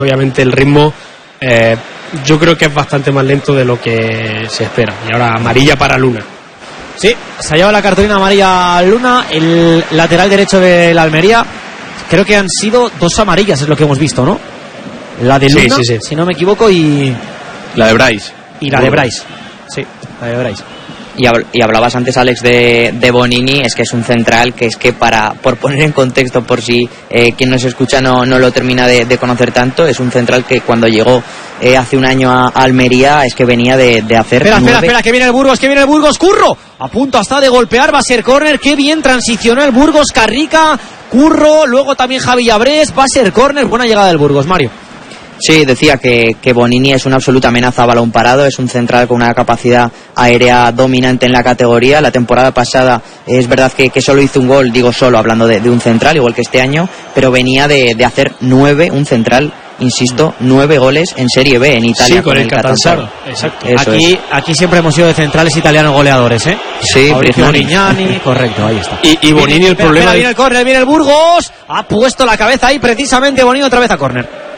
Obviamente el ritmo yo creo que es bastante más lento de lo que se espera. Y ahora amarilla para Luna. Sí, se ha llevado la cartulina amarilla Luna, el lateral derecho de la Almería. Creo que han sido 2 amarillas, es lo que hemos visto, ¿no? La de Luna, sí. si no me equivoco, y la de Bryce. Y la de Bryce. Sí, la de Bryce. Y hablabas antes, Alex, de Bonini. Es que es un central que es que por poner en contexto, por si quien nos escucha no lo termina de conocer tanto, es un central que cuando llegó hace un año a Almería es que venía de hacer Espera, que viene el Burgos, Curro, a punto hasta de golpear, va a ser córner, qué bien transicionó el Burgos, Carrica, Curro, luego también Javi Llabrés, va a ser córner, buena llegada del Burgos, Mario. Sí, decía que Bonini es una absoluta amenaza a balón parado, es un central con una capacidad aérea dominante en la categoría. La temporada pasada es verdad que solo hizo un gol, digo solo, hablando de un central, igual que este año, pero venía de hacer 9, un central, insisto, 9 goles en Serie B en Italia. Sí, con el Catanzaro. Exacto. Aquí siempre hemos sido de centrales italianos goleadores, ¿eh? Sí, Brignani, correcto, ahí está. Y Bonini, el problema... Viene el córner, viene el Burgos, ha puesto la cabeza ahí precisamente Bonini otra vez a córner.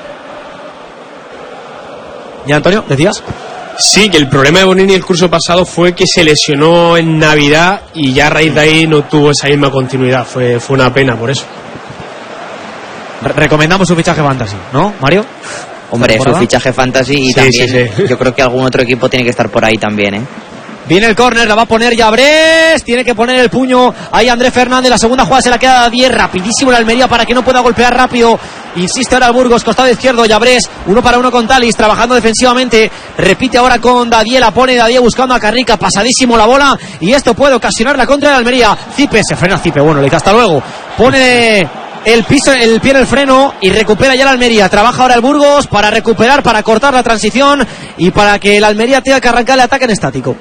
¿Ya, Antonio, decías? Sí, que el problema de Bonini el curso pasado fue que se lesionó en Navidad y ya a raíz de ahí no tuvo esa misma continuidad. Fue una pena por eso. Recomendamos su fichaje fantasy, ¿no, Mario? Hombre, su fichaje fantasy y sí, también sí. Yo creo que algún otro equipo tiene que estar por ahí también, ¿eh? Viene el córner, la va a poner Llabrés, tiene que poner el puño ahí Andrés Fernández, la segunda jugada se la queda a 10, rapidísimo la Almería para que no pueda golpear rápido, insiste ahora el Burgos, costado izquierdo, Llabrés, 1 para 1 con Talis, trabajando defensivamente, repite ahora con Dadié, la pone Dadié buscando a Carrica, pasadísimo la bola, y esto puede ocasionar la contra de la Almería. Zipe, se frena Zipe, bueno, le dice hasta luego, pone el pie en el freno y recupera ya la Almería. Trabaja ahora el Burgos para recuperar, para cortar la transición y para que la Almería tenga que arrancar el ataque en estático.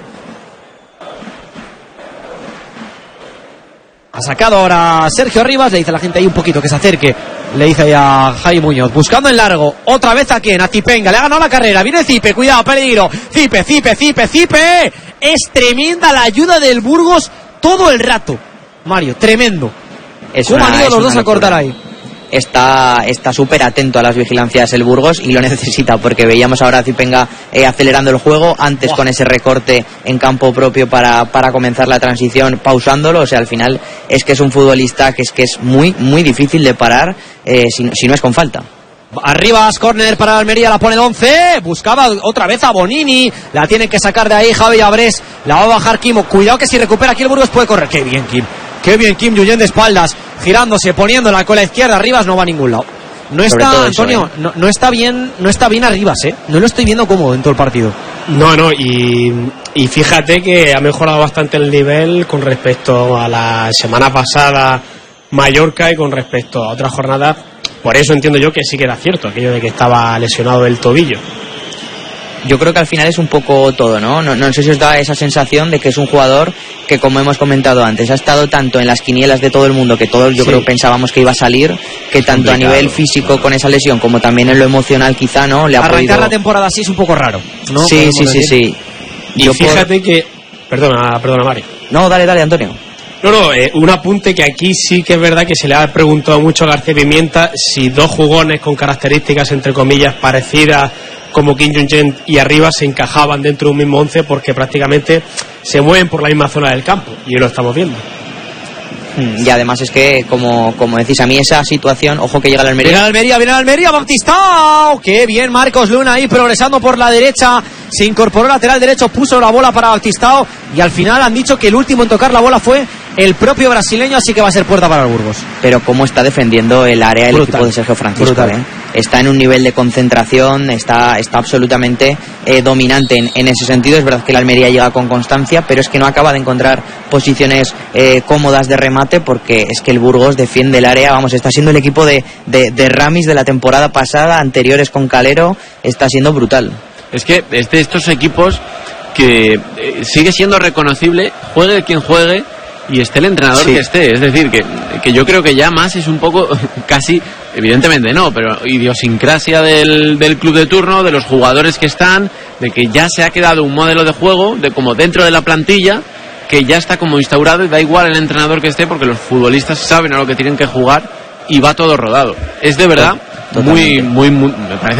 Ha sacado ahora Sergio Rivas, le dice a la gente ahí un poquito que se acerque, le dice ahí a Jaime Muñoz, buscando en largo, otra vez a quién, a Zipenga, le ha ganado la carrera, viene Zipe, cuidado, peligro, Zipe, es tremenda la ayuda del Burgos todo el rato, Mario, tremendo. ¿Cómo han ido los dos a cortar ahí? Está súper atento a las vigilancias el Burgos y lo necesita, porque veíamos ahora a Zipenga acelerando el juego, antes con ese recorte en campo propio para comenzar la transición, pausándolo. O sea, al final es que es un futbolista que es muy, muy difícil de parar si no es con falta. Arriba, córner para Almería, la pone el 11, buscaba otra vez a Bonini, la tiene que sacar de ahí Javi Llabrés, la va a bajar Kim, cuidado que si recupera aquí el Burgos puede correr, qué bien Kim, Julen de espaldas, girándose, poniéndola con la izquierda, Rivas no va a ningún lado. No está, Antonio, eso, no está bien Arribas, no lo estoy viendo cómodo en todo el partido. No, y fíjate que ha mejorado bastante el nivel con respecto a la semana pasada Mallorca y con respecto a otras jornadas. Por eso entiendo yo que sí que era cierto aquello de que estaba lesionado del tobillo. Yo creo que al final es un poco todo, ¿no? No sé si os da esa sensación de que es un jugador que, como hemos comentado antes, ha estado tanto en las quinielas de todo el mundo, que todos yo creo pensábamos que iba a salir, que tanto a nivel físico con esa lesión como también en lo emocional quizá, ¿no? Le ha arrancar podido... la temporada así es un poco raro, ¿no? Sí. Y fíjate que... Perdona, Mario. No, dale, Antonio. Un apunte que aquí sí que es verdad que se le ha preguntado mucho a García Pimienta si 2 jugones con características entre comillas parecidas como Kim Jong-un y Arribas se encajaban dentro de un mismo 11, porque prácticamente se mueven por la misma zona del campo y hoy lo estamos viendo. Y además es que, como decís, a mí esa situación, ojo que llega la Almería. Viene la Almería, Baptistao. Qué bien Marcos Luna ahí progresando por la derecha. Se incorporó lateral derecho, puso la bola para Baptistao y al final han dicho que el último en tocar la bola fue el propio brasileño, así que va a ser puerta para el Burgos. Pero cómo está defendiendo el área el equipo de Sergio Francisco, Está en un nivel de concentración, está absolutamente dominante en ese sentido. Es verdad que la Almería llega con constancia, pero es que no acaba de encontrar posiciones cómodas de remate, porque es que el Burgos defiende el área. Vamos, está siendo el equipo de Ramis de la temporada pasada, anteriores con Calero, está siendo brutal. Es que es de estos equipos que sigue siendo reconocible, juegue quien juegue y esté el entrenador que esté. Es decir, que yo creo que ya más es un poco, casi, evidentemente no, pero idiosincrasia del club de turno, de los jugadores que están, de que ya se ha quedado un modelo de juego, de como dentro de la plantilla, que ya está como instaurado y da igual el entrenador que esté, porque los futbolistas saben a lo que tienen que jugar y va todo rodado. Es de verdad muy, me parece